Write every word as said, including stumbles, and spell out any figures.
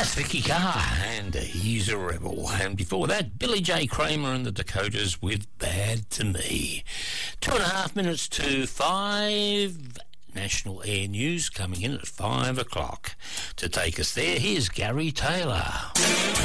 That's Vicky Carr, and He's a Rebel. And before that, Billy J. Kramer and the Dakotas with Bad to Me. Two and a half minutes to five. National Air News coming in at five o'clock. To take us there, here's Gary Taylor.